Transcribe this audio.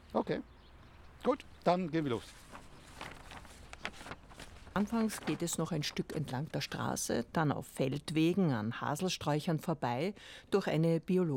Okay, gut, dann gehen wir los. Anfangs geht es noch ein Stück entlang der Straße, dann auf Feldwegen an Haselsträuchern vorbei, durch eine biologische